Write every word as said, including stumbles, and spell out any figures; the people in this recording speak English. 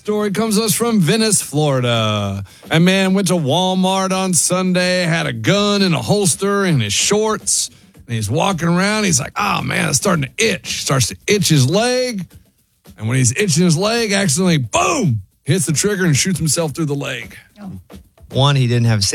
story comes to us from Venice, Florida. A man went to Walmart on Sunday, had a gun in a holster in his shorts, and he's walking around. He's like, oh, man, it's starting to itch. Starts to itch his leg. And when he's itching his leg, accidentally, boom, hits the trigger and shoots himself through the leg. One, he didn't have